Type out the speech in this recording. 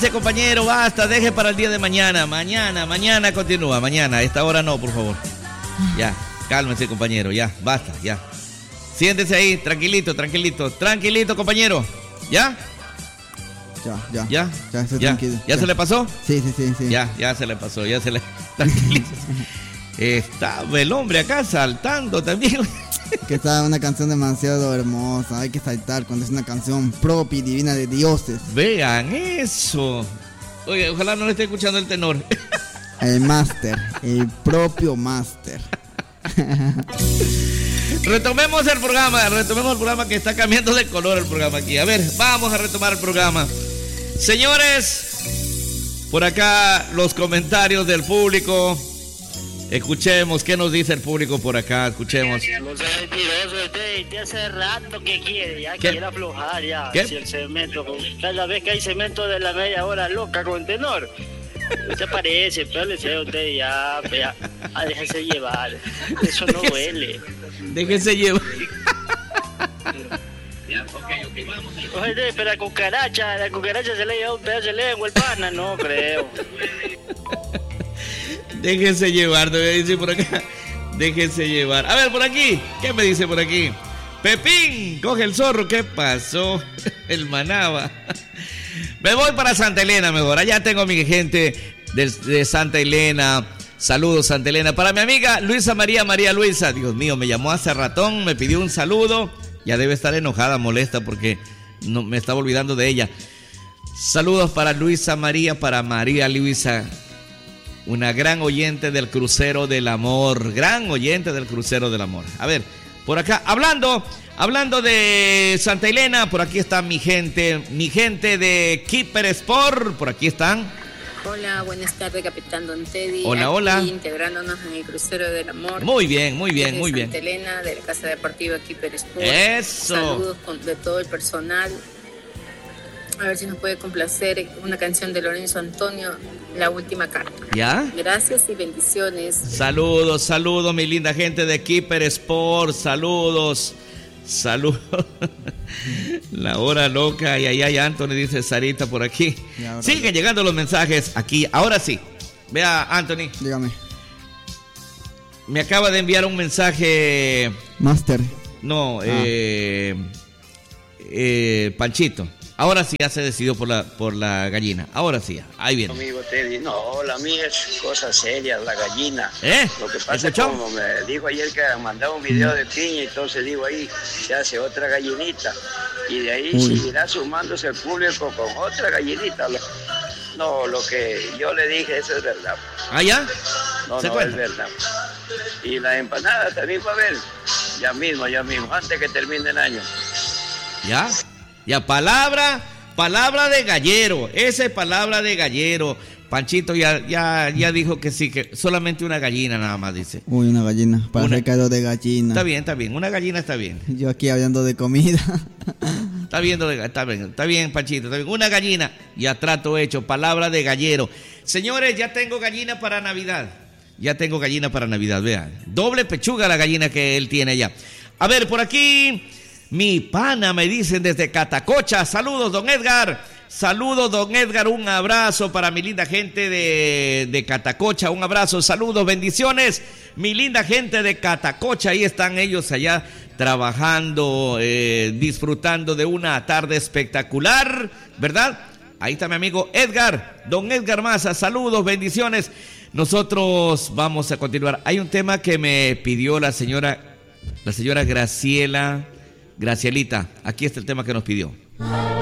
Compañero, basta, deje para el día de mañana. Mañana continúa, mañana, a esta hora no, por favor. Ya, cálmese, compañero, ya, basta, ya. Siéntese ahí, tranquilito, compañero. ¿Ya? Ya, estoy tranquilo. ¿Ya se le pasó? Sí. Ya se le pasó, tranquilito. Está el hombre acá saltando también. Que está una canción demasiado hermosa, hay que saltar cuando es una canción propia y divina de dioses. Vean eso. Oye, ojalá no le esté escuchando el tenor. El máster, el propio máster. Retomemos el programa que está cambiando de color el programa aquí. A ver, vamos a retomar el programa. Señores, por acá los comentarios del público. Escuchemos, ¿qué nos dice el público por acá? Escuchemos. No seas mentiroso, usted hace rato que quiere, ya quiere aflojar ya. ¿Qué? Si el cemento, cada vez que hay cemento de la media hora loca con tenor. Usted parece, pero le sé a usted ya, déjese llevar. Eso no duele. Déjese llevar. Oye, pero la cucaracha se le lleva un pedazo de lengua el pana, no creo. Déjense llevar, te voy a decir por acá. Déjense llevar. A ver, por aquí. ¿Qué me dice por aquí? Pepín, coge el zorro. ¿Qué pasó? El manaba. Me voy para Santa Elena mejor. Allá tengo a mi gente de Santa Elena. Saludos, Santa Elena. Para mi amiga Luisa María Luisa. Dios mío, me llamó hace ratón, me pidió un saludo. Ya debe estar enojada, molesta porque no me estaba olvidando de ella. Saludos para Luisa María, para María Luisa. Una gran oyente del Crucero del Amor. Gran oyente del Crucero del Amor. A ver, por acá, hablando de Santa Elena, por aquí está mi gente de Keeper Sport. Por aquí están. Hola, buenas tardes, Capitán Don Teddy. Hola. Aquí, integrándonos en el Crucero del Amor. Muy bien. Santa Elena, de la Casa Deportiva Keeper Sport. Eso. Saludos de todo el personal. A ver si nos puede complacer una canción de Lorenzo Antonio, La Última Carta. ¿Ya? Gracias y bendiciones. Saludos, mi linda gente de Keeper Sport. Saludos. La hora loca. Y Anthony dice Sarita por aquí. Siguen llegando los mensajes aquí. Ahora sí. Vea, Anthony. Dígame. Me acaba de enviar un mensaje. Master. No, Panchito. Ahora sí ya se decidió por la gallina. Ahora sí, ahí viene. Amigo Teddy, no, la mía es cosa seria, la gallina. Lo que pasa es que como me dijo ayer que mandaba un video de piña, entonces digo ahí se hace otra gallinita. Y de ahí seguirá sumándose el público con otra gallinita. No, lo que yo le dije, eso es verdad. ¿Ah, ya? No, es verdad. Y la empanada también va a haber. Ya mismo, antes que termine el año. Ya, palabra de gallero. Esa es palabra de gallero. Panchito ya dijo que sí, que solamente una gallina nada más dice. Uy, una gallina, para recado de gallina. Está bien, una gallina está bien. Yo aquí hablando de comida. Está bien, Panchito, está bien. Una gallina, ya trato hecho, palabra de gallero. Señores, ya tengo gallina para Navidad. Vean. Doble pechuga la gallina que él tiene allá. A ver, por aquí, mi pana me dicen desde Catacocha. Saludos, don Edgar. Un abrazo para mi linda gente de Catacocha. Un abrazo, saludos, bendiciones. Mi linda gente de Catacocha, ahí están ellos allá trabajando, disfrutando de una tarde espectacular, ¿verdad? Ahí está mi amigo Edgar, don Edgar Maza. Saludos, bendiciones. Nosotros vamos a continuar. Hay un tema que me pidió la señora Gracielita. Aquí está el tema que nos pidió.